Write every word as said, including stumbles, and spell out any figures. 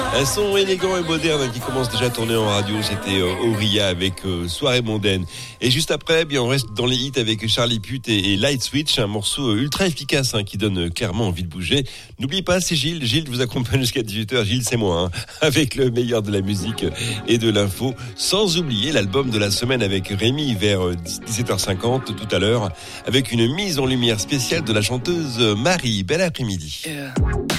Un son élégant et moderne qui commence déjà à tourner en radio, c'était euh, Auria avec euh, Soirée mondaine. Et juste après, bien on reste dans les hits avec Charlie Puth et, et Light Switch, un morceau ultra efficace hein, qui donne euh, clairement envie de bouger. N'oubliez pas, c'est Gilles. Gilles vous accompagne jusqu'à dix-huit heures. Gilles, c'est moi, hein, avec le meilleur de la musique et de l'info. Sans oublier l'album de la semaine avec Rémi vers euh, dix-sept heures cinquante tout à l'heure, avec une mise en lumière spéciale de la chanteuse Marie. Bel après-midi. Yeah.